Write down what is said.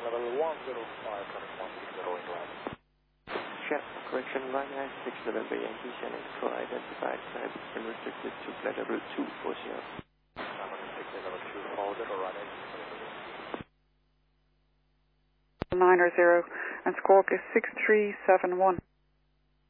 level 105, traffic 160 England. Check, correction, line 96 November Yankee, Shannon Control identified, type been restricted to flight level 240. 160 level 240, running. 9 or 0, and squawk is 6371.